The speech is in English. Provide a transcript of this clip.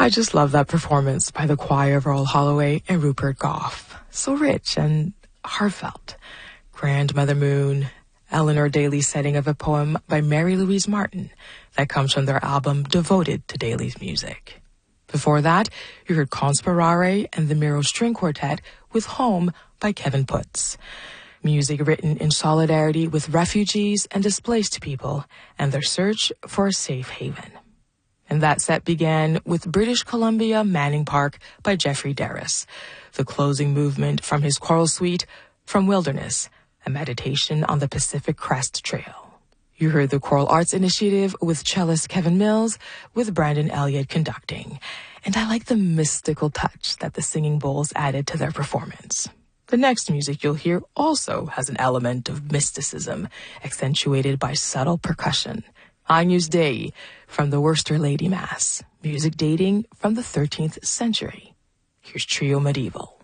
I just love that performance by the choir of Earl Holloway and Rupert Goff. So rich and heartfelt. Grandmother Moon, Eleanor Daly's setting of a poem by Mary Louise Martin that comes from their album devoted to Daly's music. Before that, you heard Conspirare and the Miro String Quartet with Home by Kevin Putz. Music written in solidarity with refugees and displaced people and their search for a safe haven. And that set began with British Columbia Manning Park by Jeffrey Darris, the closing movement from his choral suite, From Wilderness, a meditation on the Pacific Crest Trail. You heard the Choral Arts Initiative with cellist Kevin Mills, with Brandon Elliott conducting. And I like the mystical touch that the Singing Bowls added to their performance. The next music you'll hear also has an element of mysticism, accentuated by subtle percussion. Agnus Dei from the Worcester Lady Mass, music dating from the 13th century. Here's Trio Medieval.